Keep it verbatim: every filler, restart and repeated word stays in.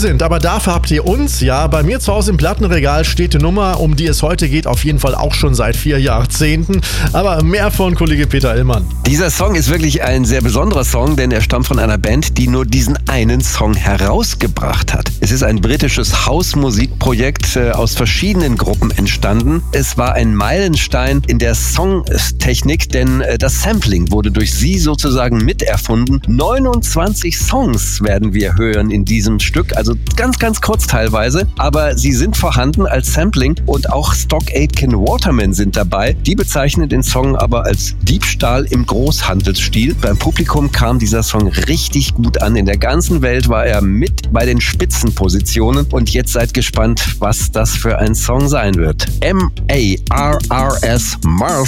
sind, aber dafür habt ihr uns, ja. Bei mir zu Hause im Plattenregal steht die Nummer, um die es heute geht, auf jeden Fall auch schon seit vier Jahrzehnten. Aber mehr von Kollege Peter Illmann. Dieser Song ist wirklich ein sehr besonderer Song, denn er stammt von einer Band, die nur diesen einen Song herausgebracht hat. Es ist ein britisches Hausmusikprojekt äh, aus verschiedenen Gruppen entstanden. Es war ein Meilenstein in der Songtechnik, denn äh, das Sampling wurde durch sie sozusagen miterfunden. neunundzwanzig Songs werden wir hören in diesem Stück, also ganz, ganz kurz teilweise, aber sie sind vorhanden als Sampling und auch Stock Aitken Waterman sind dabei. Die bezeichnen den Song aber als Diebstahl im Großhandelsstil. Beim Publikum kam dieser Song richtig gut an. In der ganzen Welt war er mit bei den Spitzenpositionen und jetzt seid gespannt, was das für ein Song sein wird. M A R R S Mars